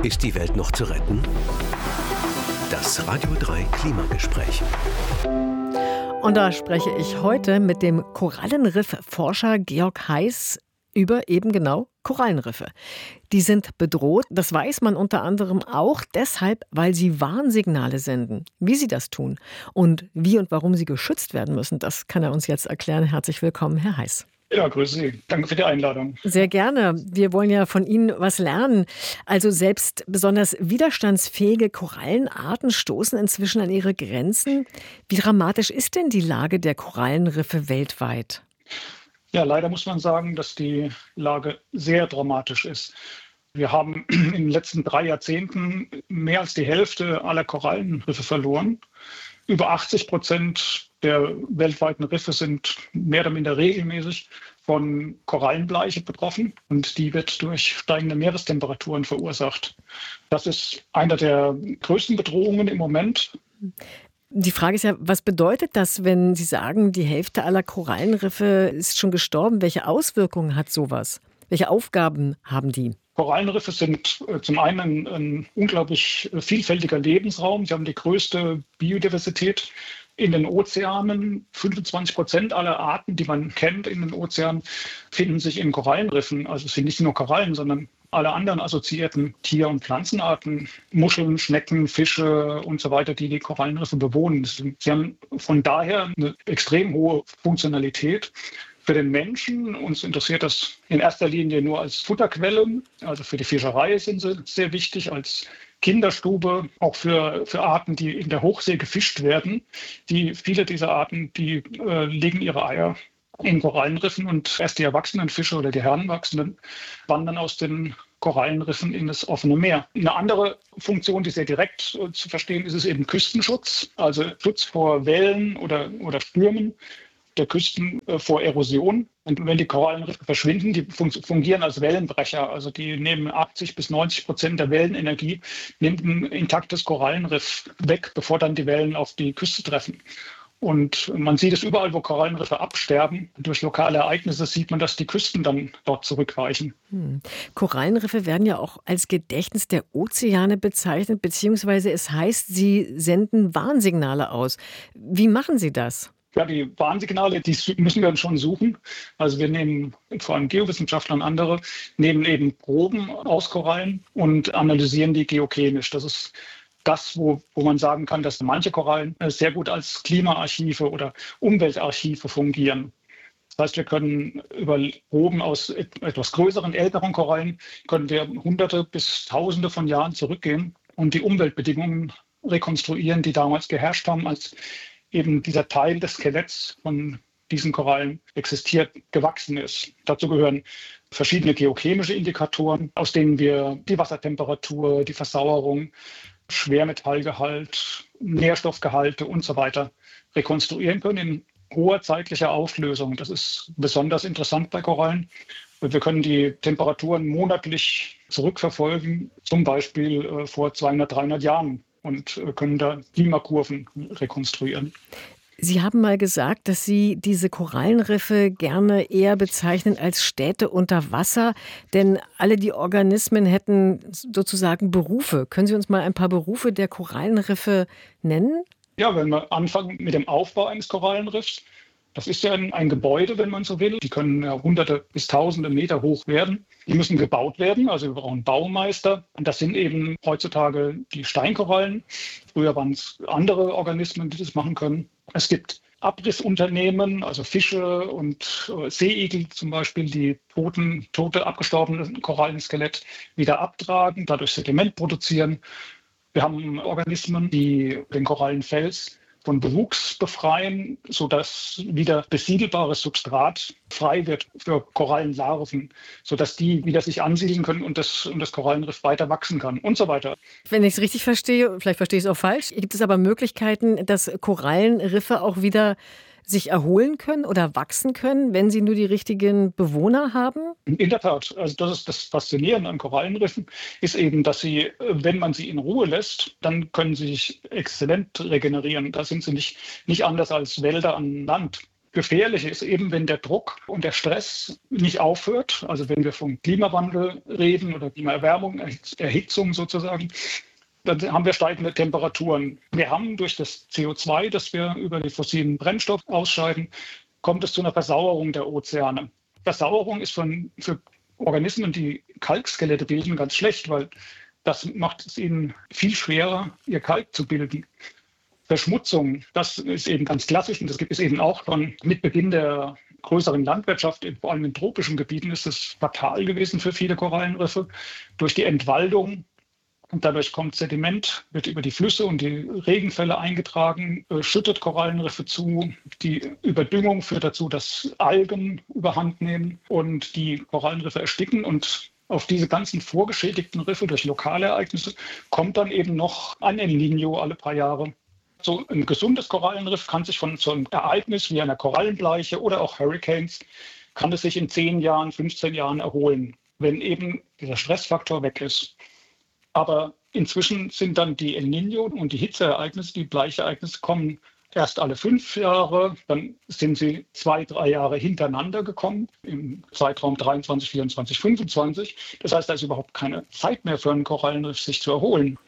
Ist die Welt noch zu retten? Das Radio 3 Klimagespräch. Und da spreche ich heute mit dem Korallenriff-Forscher Georg Heiß über eben genau Korallenriffe. Die sind bedroht, das weiß man unter anderem auch deshalb, weil sie Warnsignale senden. Wie sie das tun und wie und warum sie geschützt werden müssen, das kann er uns jetzt erklären. Herzlich willkommen, Herr Heiß. Ja, grüße Sie. Danke für die Einladung. Sehr gerne. Wir wollen ja von Ihnen was lernen. Also selbst besonders widerstandsfähige Korallenarten stoßen inzwischen an ihre Grenzen. Wie dramatisch ist denn die Lage der Korallenriffe weltweit? Ja, leider muss man sagen, dass die Lage sehr dramatisch ist. Wir haben in den letzten 3 Jahrzehnten mehr als die Hälfte aller Korallenriffe verloren. Über 80% der weltweiten Riffe sind mehr oder minder regelmäßig von Korallenbleiche betroffen und die wird durch steigende Meerestemperaturen verursacht. Das ist einer der größten Bedrohungen im Moment. Die Frage ist ja, was bedeutet das, wenn Sie sagen, die Hälfte aller Korallenriffe ist schon gestorben? Welche Auswirkungen hat sowas? Welche Aufgaben haben die? Korallenriffe sind zum einen ein unglaublich vielfältiger Lebensraum. Sie haben die größte Biodiversität in den Ozeanen. 25% aller Arten, die man kennt in den Ozeanen, finden sich in Korallenriffen. Also es sind nicht nur Korallen, sondern alle anderen assoziierten Tier- und Pflanzenarten, Muscheln, Schnecken, Fische und so weiter, die die Korallenriffe bewohnen. Sie haben von daher eine extrem hohe Funktionalität. Für den Menschen, uns interessiert das in erster Linie nur als Futterquelle, also für die Fischerei sind sie sehr wichtig, als Kinderstube, auch für Arten, die in der Hochsee gefischt werden. Viele dieser Arten, die legen ihre Eier in Korallenriffen und erst die erwachsenen Fische oder die Heranwachsenden wandern aus den Korallenriffen in das offene Meer. Eine andere Funktion, die sehr direkt zu verstehen ist, ist eben Küstenschutz, also Schutz vor Wellen oder Stürmen der Küsten vor Erosion. Und wenn die Korallenriffe verschwinden, die fungieren als Wellenbrecher. Also die nehmen 80-90% der Wellenenergie, nimmt ein intaktes Korallenriff weg, bevor dann die Wellen auf die Küste treffen. Und man sieht es überall, wo Korallenriffe absterben. Durch lokale Ereignisse sieht man, dass die Küsten dann dort zurückweichen. Korallenriffe werden ja auch als Gedächtnis der Ozeane bezeichnet, beziehungsweise es heißt, sie senden Warnsignale aus. Wie machen Sie das? Ja, die Warnsignale, die müssen wir schon suchen. Also wir nehmen, vor allem Geowissenschaftler und andere, nehmen eben Proben aus Korallen und analysieren die geochemisch. Das ist das, wo man sagen kann, dass manche Korallen sehr gut als Klimaarchive oder Umweltarchive fungieren. Das heißt, wir können über Proben aus etwas größeren, älteren Korallen, können wir Hunderte bis Tausende von Jahren zurückgehen und die Umweltbedingungen rekonstruieren, die damals geherrscht haben, als eben dieser Teil des Skeletts von diesen Korallen existiert, gewachsen ist. Dazu gehören verschiedene geochemische Indikatoren, aus denen wir die Wassertemperatur, die Versauerung, Schwermetallgehalt, Nährstoffgehalte und so weiter rekonstruieren können in hoher zeitlicher Auflösung. Das ist besonders interessant bei Korallen. Wir können die Temperaturen monatlich zurückverfolgen, zum Beispiel vor 200, 300 Jahren. Und können da Klimakurven rekonstruieren. Sie haben mal gesagt, dass Sie diese Korallenriffe gerne eher bezeichnen als Städte unter Wasser, denn alle die Organismen hätten sozusagen Berufe. Können Sie uns mal ein paar Berufe der Korallenriffe nennen? Ja, wenn wir anfangen mit dem Aufbau eines Korallenriffs, das ist ja ein Gebäude, wenn man so will. Die können ja Hunderte bis Tausende Meter hoch werden. Die müssen gebaut werden, also wir brauchen Baumeister. Und das sind eben heutzutage die Steinkorallen. Früher waren es andere Organismen, die das machen können. Es gibt Abrissunternehmen, also Fische und Seeigel zum Beispiel, die tote, abgestorbene Korallenskelett wieder abtragen, dadurch Sediment produzieren. Wir haben Organismen, die den Korallenfels von Bewuchs befreien, sodass wieder besiedelbares Substrat frei wird für Korallenlarven, sodass die wieder sich ansiedeln können und das Korallenriff weiter wachsen kann und so weiter. Wenn ich es richtig verstehe, vielleicht verstehe ich es auch falsch, gibt es aber Möglichkeiten, dass Korallenriffe auch wieder sich erholen können oder wachsen können, wenn sie nur die richtigen Bewohner haben? In der Tat. Also das ist das Faszinierende an Korallenriffen, ist eben, dass sie, wenn man sie in Ruhe lässt, dann können sie sich exzellent regenerieren. Da sind sie nicht anders als Wälder an Land. gefährlich ist eben, wenn der Druck und der Stress nicht aufhört. Also wenn wir vom Klimawandel reden oder Klimaerwärmung, Erhitzung sozusagen, dann haben wir steigende Temperaturen. Wir haben durch das CO2, das wir über die fossilen Brennstoffe ausscheiden, kommt es zu einer Versauerung der Ozeane. Versauerung ist für Organismen, die Kalkskelette bilden, ganz schlecht, weil das macht es ihnen viel schwerer, ihr Kalk zu bilden. Verschmutzung, das ist eben ganz klassisch und das gibt es eben auch schon mit Beginn der größeren Landwirtschaft, vor allem in tropischen Gebieten, ist es fatal gewesen für viele Korallenriffe. Durch die Entwaldung und dadurch kommt Sediment, wird über die Flüsse und die Regenfälle eingetragen, schüttet Korallenriffe zu. Die Überdüngung führt dazu, dass Algen überhand nehmen und die Korallenriffe ersticken. Und auf diese ganzen vorgeschädigten Riffe durch lokale Ereignisse kommt dann eben noch ein El Niño alle paar Jahre. So ein gesundes Korallenriff kann sich von so einem Ereignis wie einer Korallenbleiche oder auch Hurricanes, kann es sich in 10 Jahren, 15 Jahren erholen, wenn eben dieser Stressfaktor weg ist. Aber inzwischen sind dann die El Niño und die Hitzeereignisse, die Bleichereignisse kommen erst alle 5 Jahre, dann sind sie 2, 3 Jahre hintereinander gekommen, im Zeitraum 23, 24, 25. Das heißt, da ist überhaupt keine Zeit mehr für ein Korallenriff, sich zu erholen.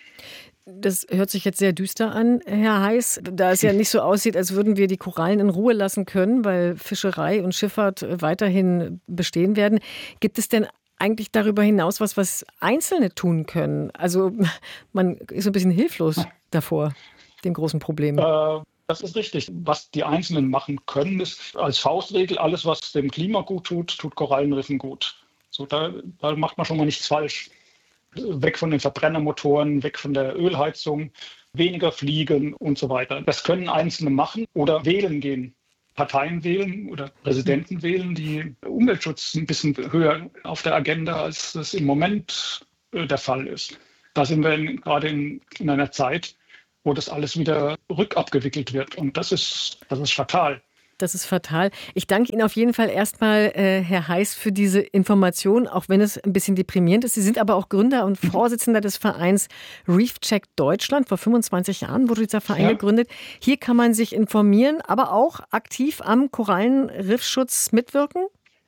Das hört sich jetzt sehr düster an, Herr Heiß, da es ja nicht so aussieht, als würden wir die Korallen in Ruhe lassen können, weil Fischerei und Schifffahrt weiterhin bestehen werden. Gibt es denn eigentlich darüber hinaus was Einzelne tun können? Also man ist ein bisschen hilflos davor, den großen Problemen. Das ist richtig. Was die Einzelnen machen können, ist als Faustregel, alles, was dem Klima gut tut, tut Korallenriffen gut. So, da macht man schon mal nichts falsch. Weg von den Verbrennermotoren, weg von der Ölheizung, weniger fliegen und so weiter. Das können Einzelne machen oder wählen gehen. Parteien wählen oder Präsidenten wählen, die Umweltschutz ein bisschen höher auf der Agenda, als das im Moment der Fall ist. Da sind wir gerade in einer Zeit, wo das alles wieder rückabgewickelt wird. Und das ist fatal. Das ist fatal. Ich danke Ihnen auf jeden Fall erstmal, Herr Heiß, für diese Information, auch wenn es ein bisschen deprimierend ist. Sie sind aber auch Gründer und Vorsitzender des Vereins ReefCheck Deutschland. Vor 25 Jahren wurde dieser Verein gegründet. Hier kann man sich informieren, aber auch aktiv am Korallenriffschutz mitwirken?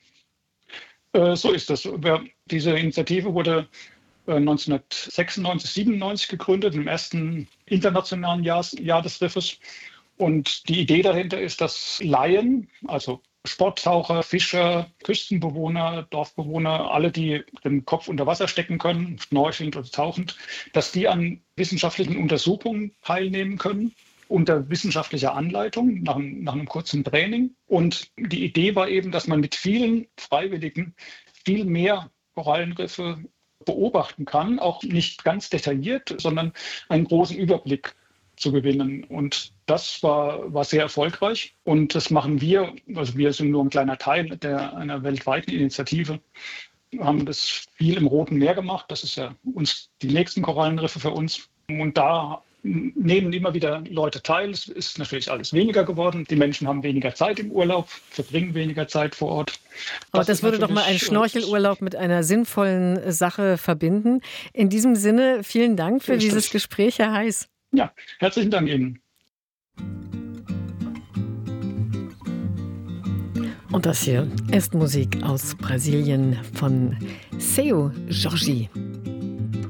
So ist das. Diese Initiative wurde 1996, 97 gegründet, im ersten internationalen Jahr des Riffes. Und die Idee dahinter ist, dass Laien, also Sporttaucher, Fischer, Küstenbewohner, Dorfbewohner, alle, die den Kopf unter Wasser stecken können, schnorchelnd oder tauchend, dass die an wissenschaftlichen Untersuchungen teilnehmen können, unter wissenschaftlicher Anleitung, nach einem kurzen Training. Und die Idee war eben, dass man mit vielen Freiwilligen viel mehr Korallenriffe beobachten kann, auch nicht ganz detailliert, sondern einen großen Überblick zu gewinnen. Und das war sehr erfolgreich. Und das machen wir, also wir sind nur ein kleiner Teil einer weltweiten Initiative, haben das viel im Roten Meer gemacht. Das ist ja die nächsten Korallenriffe für uns. Und da nehmen immer wieder Leute teil. Es ist natürlich alles weniger geworden. Die Menschen haben weniger Zeit im Urlaub, verbringen weniger Zeit vor Ort. Aber das würde doch mal einen Schnorchelurlaub mit einer sinnvollen Sache verbinden. In diesem Sinne, vielen Dank für dieses Gespräch, Herr Heiß. Ja, herzlichen Dank Ihnen. Und das hier ist Musik aus Brasilien von Seu Jorge.